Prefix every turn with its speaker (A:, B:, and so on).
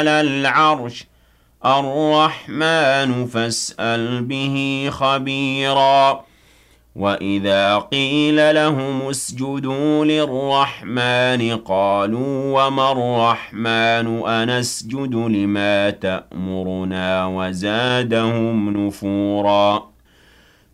A: على العرش الرحمن فاسأل به خبيرا وإذا قيل لهم اسجدوا للرحمن قالوا وما الرحمن أنسجد لما تأمرنا وزادهم نفورا